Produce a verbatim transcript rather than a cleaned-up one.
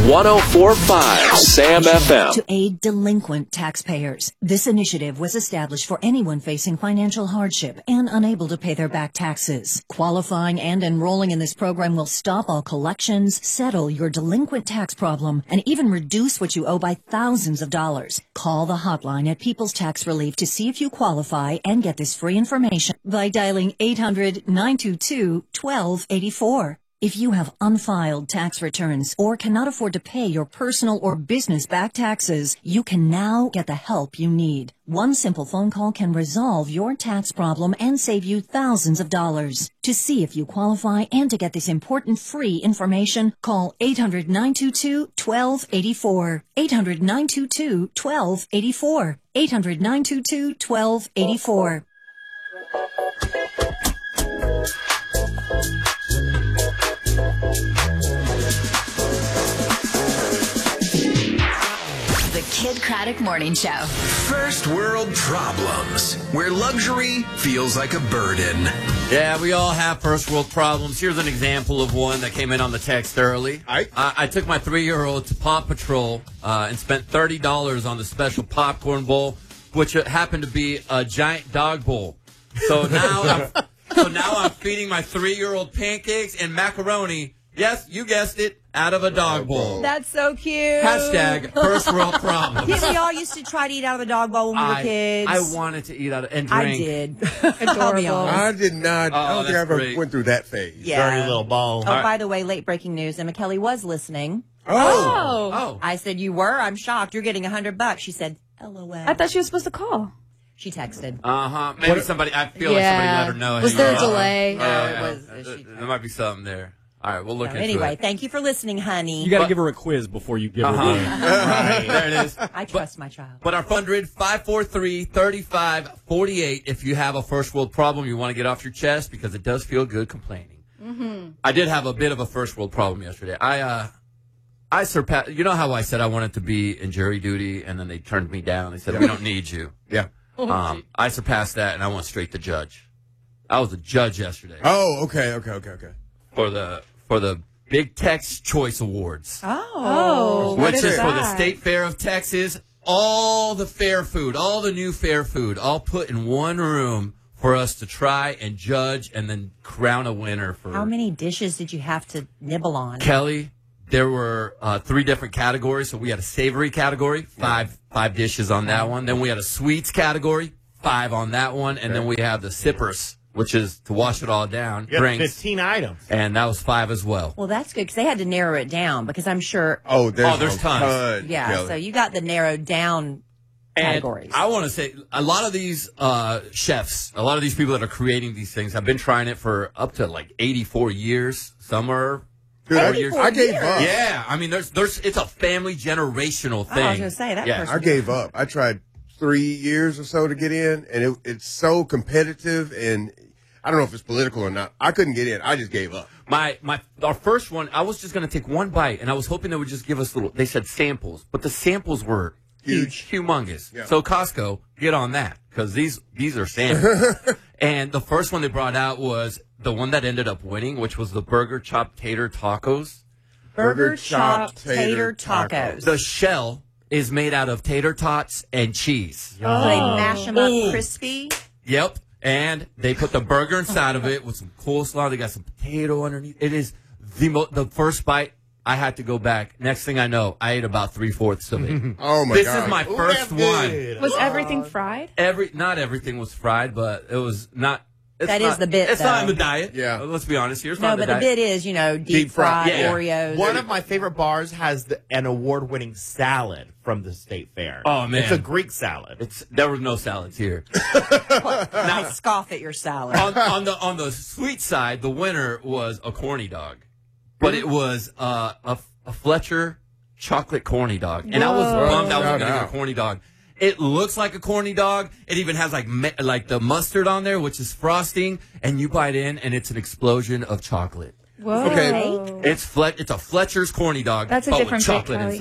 one oh four point five Sam F M. To aid delinquent taxpayers. This initiative was established for anyone facing financial hardship and unable to pay their back taxes. Qualifying and enrolling in this program will stop all collections, settle your delinquent tax problem, and even reduce what you owe by thousands of dollars. Call the hotline at People's Tax Relief to see if you qualify and get this free information by dialing eight hundred, nine two two, one two eight four. If you have unfiled tax returns or cannot afford to pay your personal or business back taxes, you can now get the help you need. One simple phone call can resolve your tax problem and save you thousands of dollars. To see if you qualify and to get this important free information, call eight hundred, nine two two, one two eight four. eight hundred, nine two two, one two eight four. eight hundred, nine two two, one two eight four. Kid Craddock Morning Show. First world problems, where luxury feels like a burden. Yeah, we all have first world problems. Here's an example of one that came in on the text early. I, I, I took my three-year-old to Paw Patrol uh, and spent thirty dollars on the special popcorn bowl, which happened to be a giant dog bowl. So now, I'm, so now I'm feeding my three-year-old pancakes and macaroni. Yes, you guessed it, out of a dog bowl. That's so cute. Hashtag first world problems. Didn't we all used to try to eat out of a dog bowl when we were I, kids? I wanted to eat out of and drink. I did. Adorable. I did not. Oh, I don't think I ever great. went through that phase. Yeah. Dirty little ball. Oh, right. By the way, late breaking news. Emma Kelly was listening. Oh. Oh. I said, you were? I'm shocked. You're getting a hundred bucks. She said, LOL. I thought she was supposed to call. She texted. Uh-huh. Maybe somebody, I feel Yeah. like somebody let her know. Was hey, there a uh, delay? No, Yeah, it yeah. was- There- she- there might be something there. All right, we'll look So into anyway, it. thank you for listening, honey. You got to But- give her a quiz before you give Uh-huh. her the Right, there it is. I trust my child. But our one hundred, five four three, three five four eight if you have a first world problem you want to get off your chest, because it does feel good complaining. Mm-hmm. I did have a bit of a first world problem yesterday. I uh, I surpassed. You know how I said I wanted to be in jury duty, and then they turned me down. They said, we don't need you. Yeah. Um, I surpassed that, and I went straight to judge. I was a judge yesterday Oh, okay, okay, okay, okay. for the for the Big Tex Choice Awards. Oh. what Which is is for the that? State Fair of Texas. All the fair food, all the new fair food, all put in one room for us to try and judge and then crown a winner for. How many dishes did you have to nibble on? Kelly, there were uh, three different categories. So we had a savory category, five five dishes on that one. Then we had a sweets category, five on that one. And then we have the sippers, which is to wash it all down, You had drinks. fifteen items. And that was five as well. Well, that's good because they had to narrow it down because I'm sure. Oh, there's, Oh, there's a tons. ton, Yeah, Kelly. so you got the narrowed down categories. And I want to say a lot of these uh, chefs, a lot of these people that are creating these things have been trying it for up to like eighty-four years. Some are Dude, I, four years. I gave up. Yeah, I mean, there's, there's, it's a family generational thing. Oh, I was going to say that Yeah. person. I gave up. I tried three years or so to get in, and it, it's so competitive, and I don't know if it's political or not. I couldn't get in. I just gave up. My my our first one, I was just going to take one bite, and I was hoping they would just give us little. They said samples, but the samples were huge, humongous. Yeah. So Costco, get on that, because these these are samples. And the first one they brought out was the one that ended up winning, which was the burger chop tater tacos. Burger, Burger chop, chop, tater, tater tacos. The shell is made out of tater tots and cheese. So they mash them up crispy. Yep. And they put the burger inside of it with some coleslaw. They got some potato underneath. It is the mo- the first bite. I had to go back. Next thing I know, I ate about three fourths of it. Oh, my this God. is my Ooh, first that's one. good. Was everything fried? Every not everything was fried, but it was not. It's That is not, the bit, It's not in though. the diet. Yeah. Uh, let's be honest. Here's No, not but the the diet. bit is, you know, deep, Deep fried fried, yeah. Oreos. One of my favorite bars has the, an award-winning salad from the state fair. Oh, man. It's a Greek salad. It's there was no salads here. I scoff at your salad. on, on the on the sweet side, the winner was a corny dog, but it was uh, a, a Fletcher chocolate corny dog, and I was Whoa. bummed I wasn't Shout going to get a out. corny dog. It looks like a corny dog. It even has like me- like the mustard on there, which is frosting, and you bite in, and it's an explosion of chocolate. Whoa. Okay. It's Fle- It's a Fletcher's corny dog. That's a but different with bit, chocolate Kelly. inside.